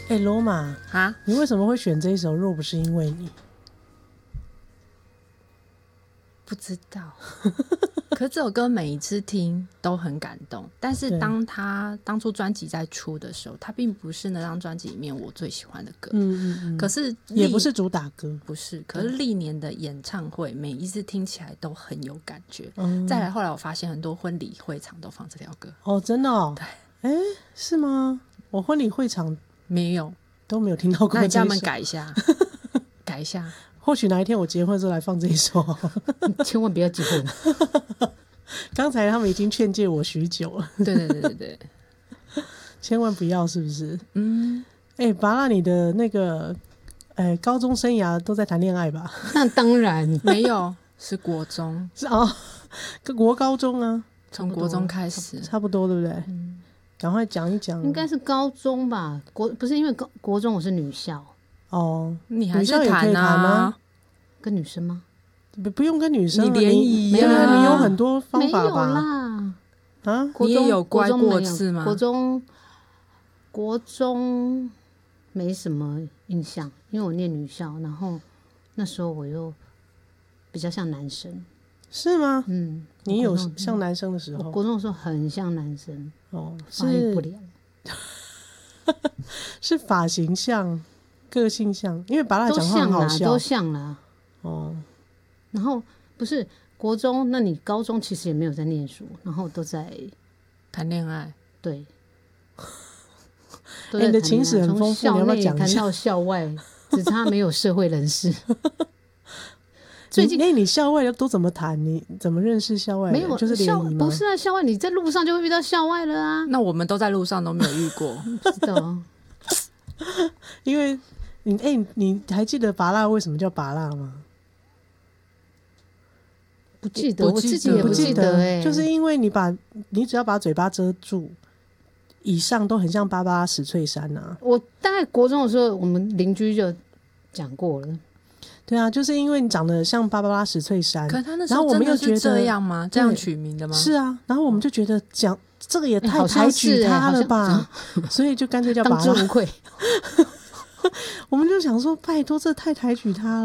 罗马啊， 你为什么会选这一首？若不是因为你， 不知道。可是这首歌每一次听都很感动，但是当他当初专辑在出的时候，他并不是那张专辑里面我最喜欢的歌。可是也不是主打歌， 不是。可是历年的演唱会，每一次听起来都很有感觉。再来后来我发现很多婚礼会场都放这条歌。 哦，真的哦？ 对， 是吗？我婚礼会场没有， 都没有听到过这一首。 那你叫他们改一下，改一下。 或许哪一天我结婚的时候来放这一首。 千万不要结婚。 刚才他们已经劝诫我许久了。 对， 千万不要，是不是？拔蜡你的那个高中生涯都在谈恋爱吧？ 那当然没有，是国中。 是哦，国高中啊， 从国中开始， 差不多对不对？赶快讲一讲。 应该是高中吧？不是因为国中我是女校。 哦， 你还是女校也可以谈吗？ 跟女生吗？ 不用跟女生， 你联谊没有，你有很多方法吧？ 没有啦。 啊， 你也有乖过次吗？ 国中没什么印象，因为我念女校，然后那时候我又比较像男生。 是吗？你有像男生的时候？ 我国中的时候很像男生。 哦， 发育不良。 是发型像，个性像，因为把他讲话很好笑， 都像啦。 哦， 然后不是国中，那你高中其实也没有在念书，然后都在谈恋爱。 对， 你的情史很丰富，你要不要讲一下？ 谈到校外，只差没有社会人士。 最近你校外都怎么谈？你怎么认识校外？ 没有， 就是联谊吗？ 不是啊，校外你在路上就会遇到校外了啊。 那我们都在路上都没有遇过， 不知道。 因为你还记得拔蜡为什么叫拔蜡吗？ 不记得，我自己也不记得。 就是因为你只要把嘴巴遮住，以上都很像芭芭拉史翠珊啊。 我大概国中的时候，我们邻居就讲过了。 对啊，就是因为你长得像芭芭拉史翠珊， 可他那时候真的是这样吗？这样取名的吗？ 是啊，然后我们就觉得讲这个也太抬举他了吧，所以就干脆叫拔蜡。 当之无愧。 我们就想说，拜托，这太抬举他了。